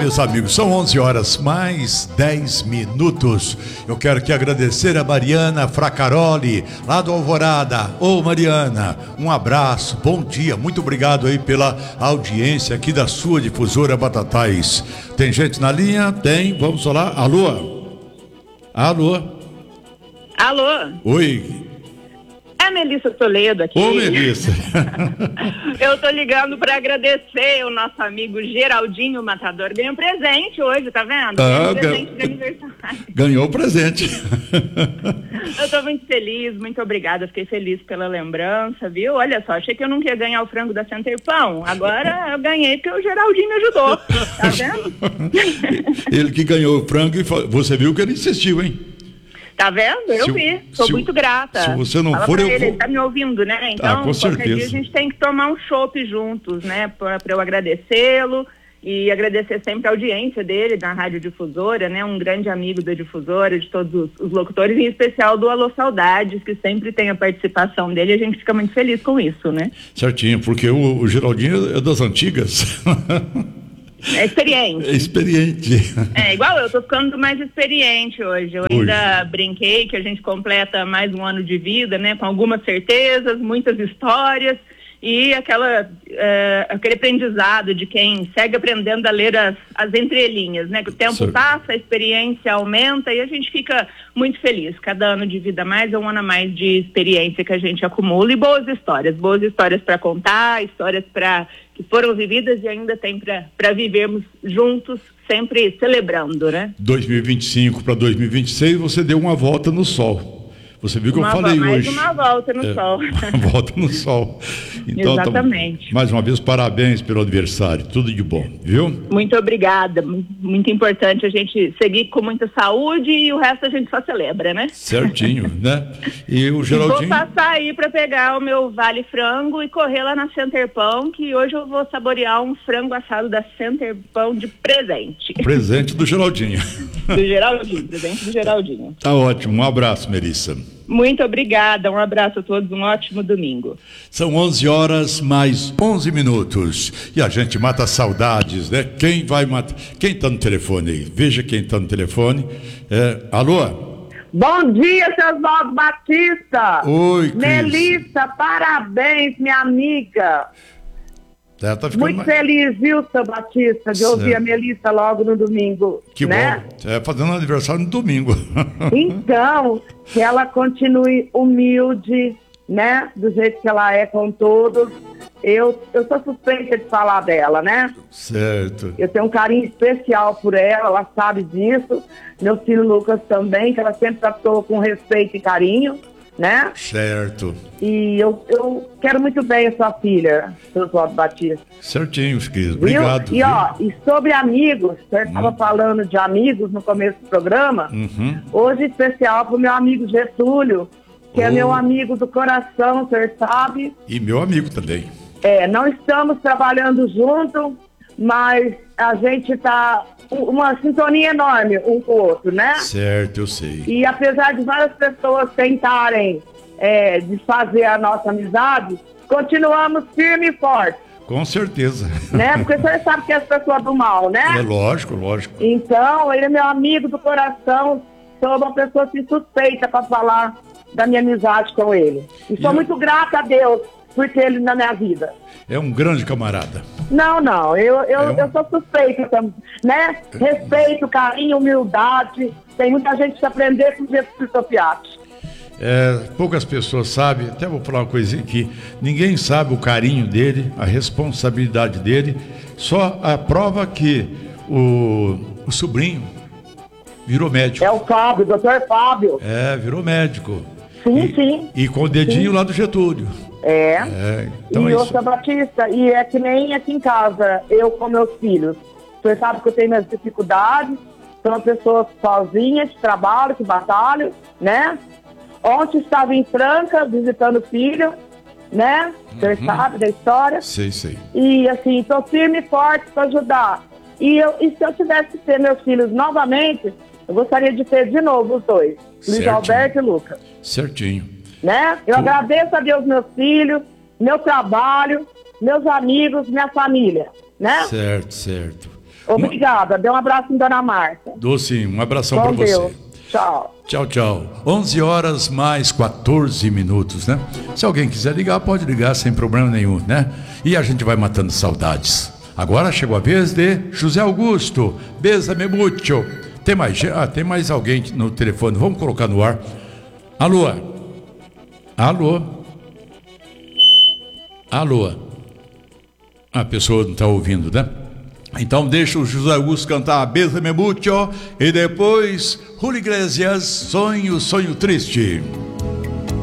meus amigos, são 11 horas mais 10 minutos. Eu quero aqui agradecer a Mariana Fracaroli, lá do Alvorada. Ô Mariana, um abraço, bom dia, muito obrigado aí pela audiência aqui da sua difusora Batatais. Tem gente na linha? Tem, vamos lá. Alô? Alô? Alô? Oi. É Melissa Toledo aqui. Ô, Melissa. Eu tô ligando para agradecer o nosso amigo Geraldinho Matador. Ganhou um presente hoje, tá vendo? Ganhou um presente de aniversário. Ganhou o presente. Eu tô muito feliz, muito obrigada. Fiquei feliz pela lembrança, viu? Olha só, achei que eu não ia ganhar o frango da Center Pão. Agora eu ganhei porque o Geraldinho me ajudou. Tá vendo? Ele que ganhou o frango e você viu que ele insistiu, hein? Tá vendo? Eu vi. Sou muito grata. Se você não Fala for, pra eu ele, vou. Ele tá me ouvindo, né? Então, com certeza. qualquer dia a gente tem que tomar um chopp juntos, né? Pra eu agradecê-lo e agradecer sempre a audiência dele na Rádio Difusora, né? Um grande amigo da Difusora, de todos os locutores, em especial do Alô Saudades, que sempre tem a participação dele, e a gente fica muito feliz com isso, né? Certinho, porque o Geraldinho é das antigas. É experiente. É experiente. É, igual eu tô ficando mais experiente hoje. Eu ainda brinquei que a gente completa mais um ano de vida, né? Com algumas certezas, muitas histórias e aquele aprendizado de quem segue aprendendo a ler as entrelinhas, né? Que o tempo passa, a experiência aumenta e a gente fica muito feliz. Cada ano de vida a mais é um ano a mais de experiência que a gente acumula e boas histórias para contar, histórias que foram vividas e ainda tem para vivermos juntos, sempre celebrando, né? 2025 para 2026 você deu uma volta no sol. Você viu que eu falei hoje. Mais uma volta no sol. Uma volta no sol. Então, exatamente. Mais uma vez, parabéns pelo aniversário. Tudo de bom, viu? Muito obrigada. Muito importante a gente seguir com muita saúde e o resto a gente só celebra, né? Certinho, né? E o Geraldinho... Vou passar aí para pegar o meu Vale Frango e correr lá na Center Pão, que hoje eu vou saborear um frango assado da Center Pão de presente. Presente do Geraldinho. Presente do Geraldinho. Tá ótimo. Um abraço, Melissa. Muito obrigada, um abraço a todos, um ótimo domingo. São 11 horas mais 11 minutos e a gente mata saudades, né? Quem vai matar? Quem está no telefone aí? Veja quem está no telefone. Alô? Bom dia, seu Oswaldo Batista. Oi, Cris. Melissa, parabéns, minha amiga. Tá muito feliz, viu, seu Batista, de ouvir a Melissa logo no domingo. Que né? bom. Fazendo aniversário no domingo. Então, que ela continue humilde, né? Do jeito que ela é com todos. Eu sou suspeita de falar dela, né? Certo. Eu tenho um carinho especial por ela sabe disso. Meu filho Lucas também, que ela sempre tratou com respeito e carinho, né? Certo. E eu quero muito bem a sua filha, seu Oswaldo Batista. Certinho, querido. Obrigado. E e sobre amigos, o senhor estava falando de amigos no começo do programa. Hoje especial para o meu amigo Getúlio, que é meu amigo do coração, o senhor sabe. E meu amigo também. Não estamos trabalhando juntos, mas a gente está uma sintonia enorme um com o outro, né? Certo, eu sei. E apesar de várias pessoas tentarem desfazer a nossa amizade, continuamos firme e forte. Com certeza. Né? Porque o senhor sabe que é as pessoas do mal, né? É lógico, lógico. Então, ele é meu amigo do coração, sou uma pessoa assim, suspeita para falar da minha amizade com ele. E sou muito grata a Deus por ter ele na minha vida. É um grande camarada. Não, eu sou suspeita, né? Respeito, carinho, humildade. Tem muita gente que aprender com o Jesus Sofiati. Poucas pessoas sabem, até vou falar uma coisinha aqui, ninguém sabe o carinho dele, a responsabilidade dele, só a prova que o sobrinho virou médico. É o Fábio, o doutor Fábio. Virou médico. Sim. E com o dedinho lá do Getúlio. Então e seu Batista, e é que nem aqui em casa, eu com meus filhos. Você sabe que eu tenho minhas dificuldades, sou uma pessoa sozinha, de trabalho, que batalho, né? Ontem estava em Franca, visitando o filho, né? Você sabe da história. Sei. E assim, estou firme e forte para ajudar. E se eu tivesse que ter meus filhos novamente, eu gostaria de ter de novo os dois, Luiz Alberto e Lucas. Certinho. Né? Eu agradeço a Deus meus filhos, meu trabalho, meus amigos, minha família, né? Certo. Obrigada. Dê um abraço em Dona Marta. Dou sim. Um abração para você. Tchau. Tchau, tchau. 11 horas mais 14 minutos, né? Se alguém quiser ligar, pode ligar sem problema nenhum, né? E a gente vai matando saudades. Agora chegou a vez de José Augusto. Bésame mucho. Tem mais alguém no telefone. Vamos colocar no ar. Alô? Alô? Alô? A pessoa não está ouvindo, né? Então deixa o José Augusto cantar Bésame mucho e depois Julio Iglesias, Sonho, Sonho Triste.